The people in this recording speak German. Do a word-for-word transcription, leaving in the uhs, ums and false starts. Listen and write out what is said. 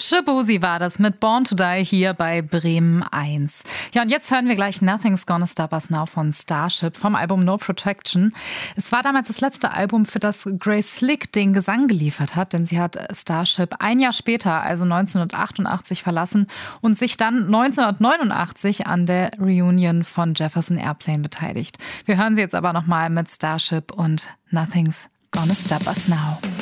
Shaboozey war das mit Born to Die hier bei Bremen eins. Ja, und jetzt hören wir gleich Nothing's Gonna Stop Us Now von Starship vom Album No Protection. Es war damals das letzte Album, für das Grace Slick den Gesang geliefert hat, denn sie hat Starship ein Jahr später, also neunzehnhundertachtundachtzig, verlassen und sich dann neunzehnhundertneunundachtzig an der Reunion von Jefferson Airplane beteiligt. Wir hören sie jetzt aber nochmal mit Starship und Nothing's Gonna Stop Us Now.